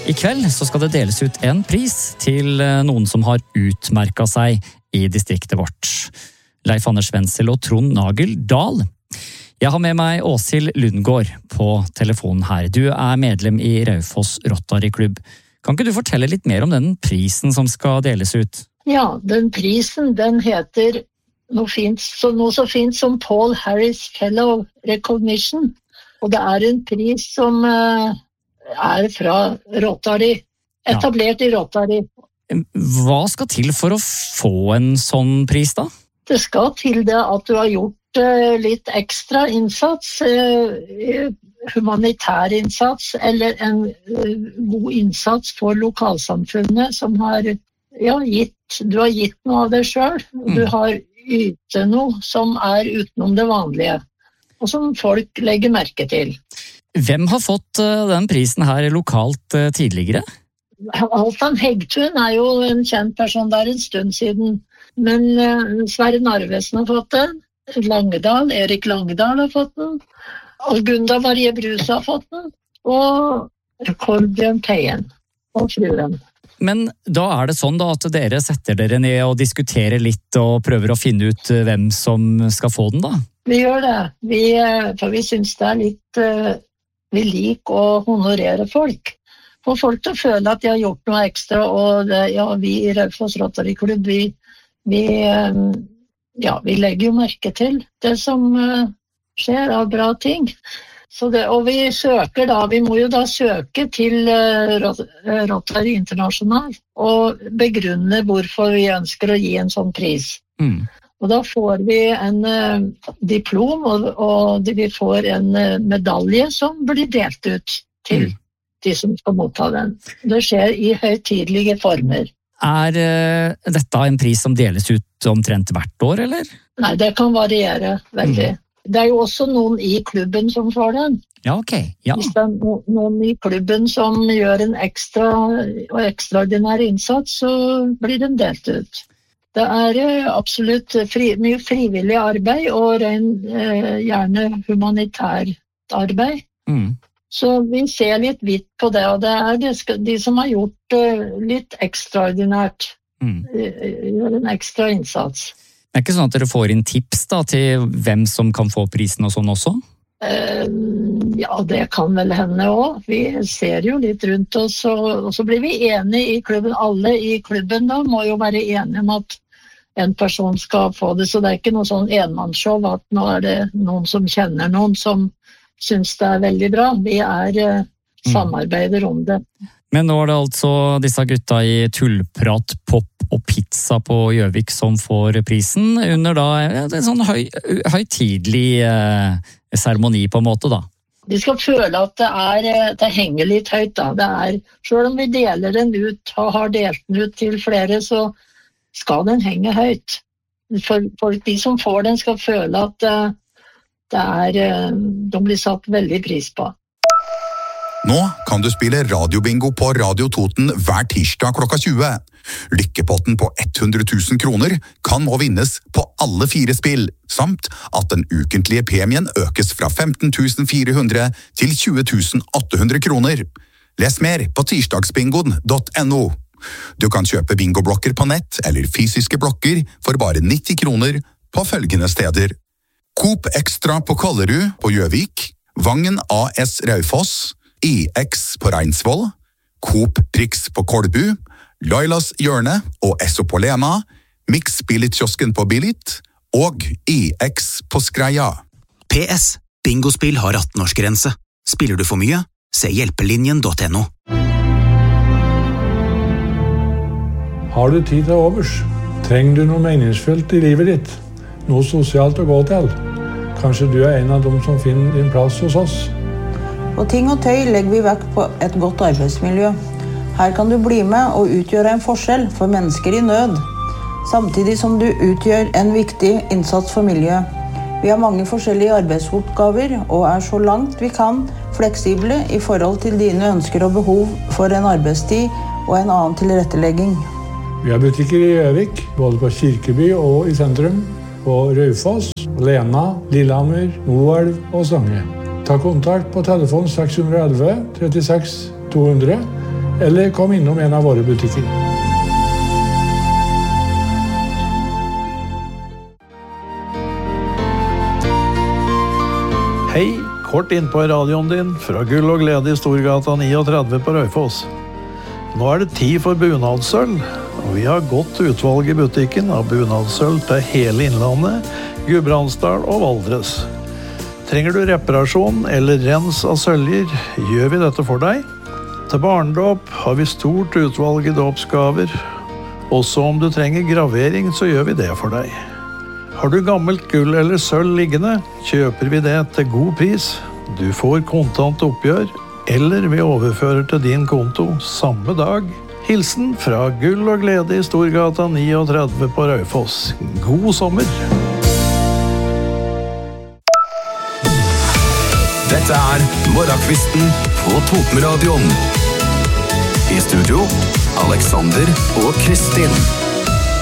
I kveld så skal det deles ut en pris til noen som har utmerket seg i distriktet vårt. Leif Anders Wenzel og Trond Nagel Dahl. Jeg har med meg Åshild Lundgaard på telefonen her. Du er medlem i Raufoss Rotary-klubb. Kan ikke du fortelle litt mer om den prisen som skal deles ut? Ja, den prisen den heter noe så fint som Paul Harris Fellow Recognition. Og det er en pris som er fra Rotary, etablert i Rotary. Hva skal til for å få en sånn pris da? Det skal til det at du har gjort litt ekstra innsats, humanitær innsats, eller en god innsats for lokalsamfunnet som har du har gitt noe av det selv. Du har ytet noe som er utenom det vanlige, og som folk legger merke til. Hvem har fått den prisen her lokalt tidligere? Halvdan Hegtun er jo en kjent person der en stund siden, men Sverre Narvesen har fått den, Erik Langedal har fått den, og Gunda Marie Brus har fått den, og Kolbjørn Teien og fruen. Men da er det sånn da at dere setter dere ned og diskuterer litt og prøver å finne ut hvem som skal få den da? Vi gjør det, for vi synes det er litt, vi liker å honorere folk. Få folk til å føle at de har gjort noe ekstra, og vi i Raufoss Rotary-klubb, vi legger jo merke til det som skjer av bra ting. Og vi søker da, vi må jo da søke til Rotary International og begrunne hvorfor vi ønsker å gi en sånn pris. Og da får vi en diplom, og vi får en medalje som blir delt ut til de som skal motta den. Det skjer i høytidelige former. Er dette en pris som deles ut omtrent hvert år, eller? Nei, det kan variere veldig. Det er jo også noen i klubben som får den. Ja, ok. Ja. Hvis det er noen i klubben som gjør en ekstra og ekstraordinær innsats, så blir den delt ut. Det er absolutt mye frivillig arbeid og gjerne humanitært arbeid. Så vi ser litt vidt på det, og det er de som har gjort litt ekstraordinært, gjør en ekstra innsats. Det er ikke sånn at dere får inn tips da, til hvem som kan få prisen og sånn også? Ja, det kan vel hende også. Vi ser jo litt rundt oss, og så blir vi enige i klubben. Alle i klubben da må jo være enige om at en person skal få det, så det er ikke noe sånn enmannsshow at nå er det noen som kjenner noen som synes det er veldig bra. Vi samarbeider om det. Men nå er det altså disse gutta i Tullprat, Pop og Pizza på Gjøvik som får prisen under da en sånn høytidelig seremoni på en måte da. De skal føle at det henger litt høyt da. Selv om vi deler den ut og har delt den ut til flere, så skal den henge høyt. For de som får den skal føle at de blir satt veldig pris på. Nå kan du spille radiobingo på Radio Toten hver tirsdag klokka 20. Lykkepotten på 100 000 kroner kan nå vinnes på alle 4 spill, samt at den ukentlige premien økes fra 15 400 til 20 800 kroner. Les mer på tirsdagsbingoen.no. Du kan kjøpe bingoblokker på nett eller fysiske blokker for bare 90 kroner på følgende steder. Coop Extra på Kollerud på Gjøvik, Vangen AS Raufoss, IX på Reinsvoll, Coop Prix på Kolbu, Lailas Hjørne og Esso på Lena, Mix Billit-kiosken på Billit og IX på Skreia. PS. Bingospill har 18-årsgrense. Spiller du for mye? Se hjelpelinjen.no. Har du tid til overs? Trenger du noe meningsfullt i livet ditt? Noe sosialt å gå til? Kanskje du er en av dem som finner din plass hos oss? På Ting og Tøy legger vi vekt på et godt arbeidsmiljø. Her kan du bli med og utgjøre en forskjell for mennesker i nød, samtidig som du utgjør en viktig innsats for miljøet. Vi har mange forskjellige arbeidsoppgaver og er så langt vi kan fleksible i forhold til dine ønsker og behov for en arbeidstid og en annen tilrettelegging. Vi har butikker i Gjøvik, både på Kirkeby og i sentrum, på Raufoss, Lena, Lillehammer, Moelv og Stange. Ta kontakt på telefon 611 36 200 eller kom innom en av våre butikker. Hei, kort inn på radioen din fra Gull og Glede i Storgata 39 på Raufoss. Nå det tid for bunadsøl, og vi har godt utvalg i butikken av bunadsøl til hele Innlandet, Gudbrandsdal og Valdres. Trenger du reparasjon eller rens av søljer, gjør vi dette for deg. Til barndåp har vi stort utvalg i dåpsgaver. Også om du trenger gravering, så gjør vi det for deg. Har du gammelt gull eller sølv liggende, kjøper vi det til god pris. Du får kontant oppgjør, eller vi overfører til din konto samme dag. Hilsen fra Gull og Glede i Storgata 39 på Raufoss. God sommer! Dette Morgenkvisten på Totenradioen. I studio, Alexander og Kristin.